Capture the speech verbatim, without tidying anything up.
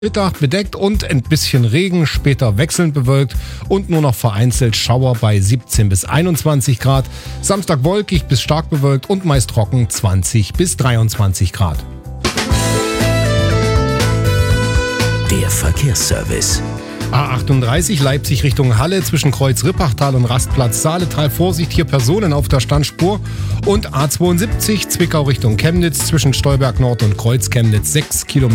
Mittag bedeckt und ein bisschen Regen, später wechselnd bewölkt und nur noch vereinzelt Schauer bei siebzehn bis einundzwanzig Grad. Samstag wolkig bis stark bewölkt und meist trocken zwanzig bis dreiundzwanzig Grad. Der Verkehrsservice. A achtunddreißig Leipzig Richtung Halle zwischen Kreuz Rippachtal und Rastplatz Saaletal. Vorsicht, hier Personen auf der Standspur. Und A zweiundsiebzig Zwickau Richtung Chemnitz zwischen Stolberg Nord und Kreuz Chemnitz sechs Kilometer.